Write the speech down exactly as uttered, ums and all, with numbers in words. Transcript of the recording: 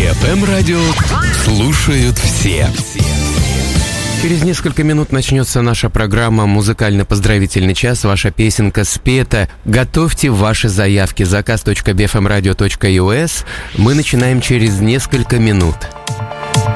би эф эм-радио слушают все. Через несколько минут начнется наша программа «Музыкально-поздравительный час». Ваша песенка спета. Готовьте ваши заявки. заказ точка би эф эм радио точка ю эс. Мы начинаем через несколько минут.